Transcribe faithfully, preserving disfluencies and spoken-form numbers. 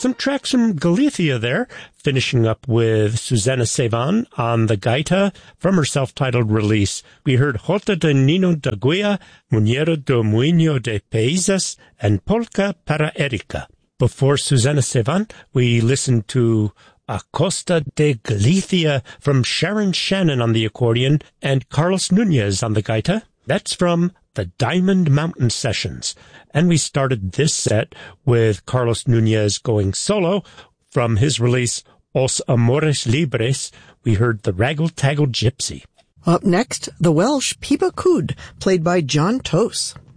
Some tracks from Galicia there, finishing up with Susana Sevan on the gaita from her self-titled release. We heard Jota de Nino da Guia, Muñero do Muño de Paisas, and Polka para Erika. Before Susana Sevan, we listened to A Costa de Galicia from Sharon Shannon on the accordion and Carlos Nunez on the gaita. That's from the Diamond Mountain Sessions. And we started this set with Carlos Nunez going solo from his release Os Amores Libres. We heard the Raggle Taggle Gypsy. Up next, the Welsh Piba Cwd, played by John Tose.